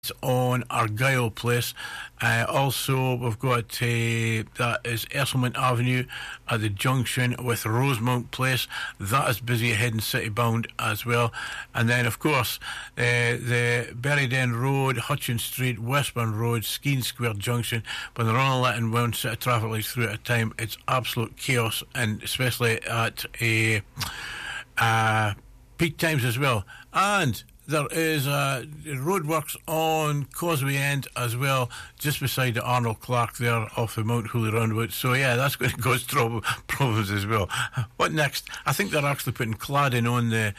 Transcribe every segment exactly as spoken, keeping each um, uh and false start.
on Argyle Place. Uh, also, we've got uh, that is Esselman Avenue at the junction with Rosemount Place. That is busy heading city bound as well. And then, of course, uh, the Berryden Road, Hutchins Street, Westbourne Road, Skene Square Junction. When they're only letting one set of traffic lights through at a time, it's absolute chaos, and especially at a uh, peak times as well. And there is uh, roadworks on Causeway End as well, just beside the Arnold Clark there off the Mount Hooley roundabout. So yeah, that's going to cause trouble, problems as well. What next? I think they're actually putting cladding on the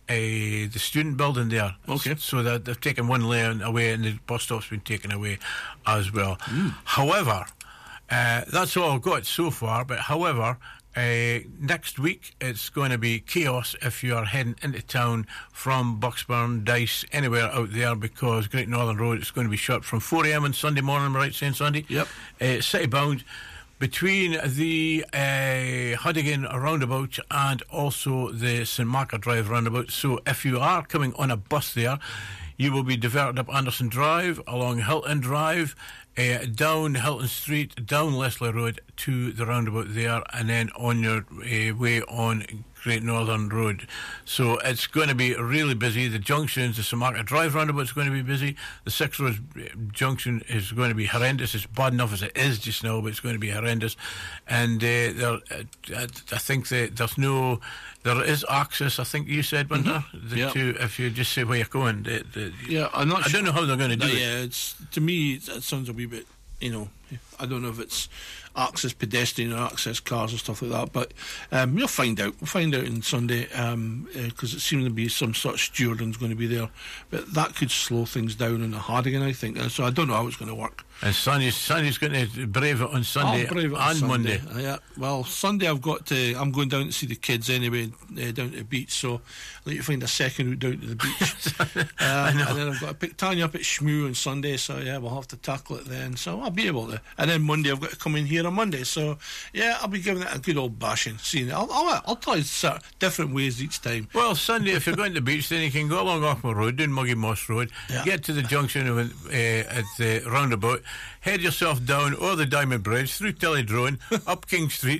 uh, the student building there. Okay. So that they've taken one lane away and the bus stop's been taken away as well. Mm. However, uh, that's all I've got so far. But however, Uh, next week it's going to be chaos if you are heading into town from Bucksburn, Dice, anywhere out there, because Great Northern Road is going to be shut from four a.m. on Sunday morning. Am I right saying Sunday? Yep. Uh, city bound between the uh, Huddigan roundabout and also the St Margaret Drive roundabout. So if you are coming on a bus there, you will be diverted up Anderson Drive, along Hilton Drive, uh, down Hilton Street, down Leslie Road to the roundabout there, and then on your uh, way on Great Northern Road. So it's going to be really busy. The junctions, the St Margaret Drive roundabout is going to be busy. The Six Roads junction is going to be horrendous. It's bad enough as it is just now, but it's going to be horrendous. And uh, there, uh, I think that there's no, there is access. I think you said, wasn't mm-hmm. there? Yep. To, if you just say where you're going. The, the, yeah, I'm not. I sure. don't know how they're going to do no, it. Yeah, it's to me it sounds a wee bit. You know, I don't know if it's access pedestrian or access cars and stuff like that, but um, we'll find out. We'll find out on Sunday, because um, uh, it seems to be some sort of stewarding's going to be there, but that could slow things down in the Hardigan, I think. And so I don't know how it's going to work. And Sonny's, Sonny's going to brave it on Sunday I'll brave it on and Sunday. Monday. Yeah, well, Sunday I've got to. I'm going down to see the kids anyway, uh, down to the beach. So I'll let you find a second route down to the beach. um, and then I've got to pick Tanya up at Shmoo on Sunday. So yeah, we'll have to tackle it then. So I'll be able to. And then Monday I've got to come in here on Monday. So yeah, I'll be giving it a good old bashing. Seeing, I'll, I'll, I'll try sort of different ways each time. Well, Sunday, if you're going to the beach, then you can go along Offmore Road, down Muggy Moss Road, yeah. get to the junction of, uh, at the roundabout, head yourself down over the Diamond Bridge, through Tillydrone, up King Street.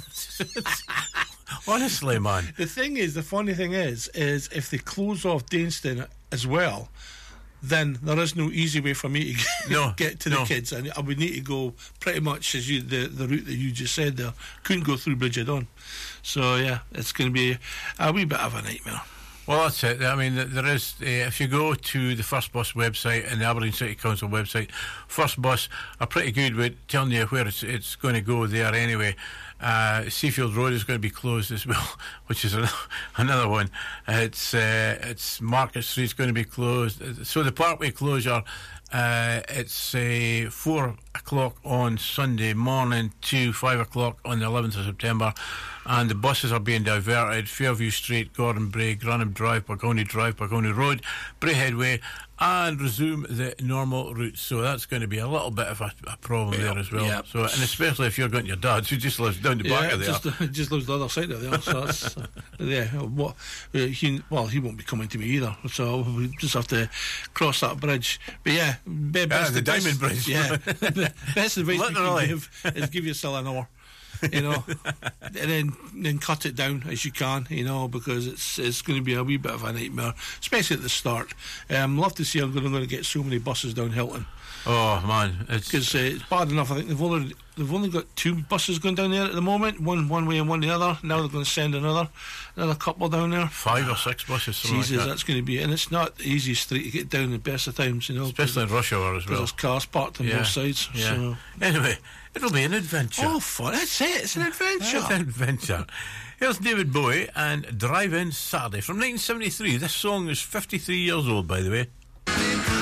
Honestly, man. The thing is, the funny thing is, is if they close off Dainston as well, then there is no easy way for me to get, no, get to no. the kids, and I would need to go pretty much as you the, the route that you just said there. Couldn't go through Bridge of Dawn. So yeah, it's going to be a wee bit of a nightmare. Well, that's it. I mean, there is, uh, if you go to the First Bus website and the Aberdeen City Council website, First Bus are pretty good with telling you where it's, it's going to go there anyway. Uh, Seafield Road is going to be closed as well, which is another one. It's uh, it's Market Street's going to be closed. So the Parkway closure, uh, it's uh, four o'clock on Sunday morning to five o'clock on the eleventh of September, and the buses are being diverted: Fairview Street, Gordon Bray, Granham Drive, Bargony Drive, Bargony Road, Bray Headway, and resume the normal route. So that's going to be a little bit of a, a problem yeah, there as well. Yeah. So, and especially if you're going to your dad's, who just lives down the yeah, back of there. Just, uh, just lives the other side of there. So that's, uh, yeah, what, uh, he, well, he won't be coming to me either. So we just have to cross that bridge. But yeah, be, best yeah the best, Diamond Bridge. Yeah, best advice we can give is give yourself an hour. You know, and then then cut it down as you can, you know, because it's it's going to be a wee bit of a nightmare, especially at the start. Um, love to see I'm going to get so many buses down Hilton. Oh man, it's because uh, it's bad enough. I think they've only they've only got two buses going down there at the moment, one one way and one the other. Now they're going to send another another couple down there. Five or six buses. Jesus, like that. That's going to be, and it's not the easiest street to get down the best of times, you know, especially in rush hour as well. There's cars parked on yeah. both sides. Yeah. So. Anyway, it'll be an adventure. Oh, fun! That's it. It's an adventure. It's an adventure. Here's David Bowie and Drive In Saturday from nineteen seventy-three. This song is fifty-three years old, by the way.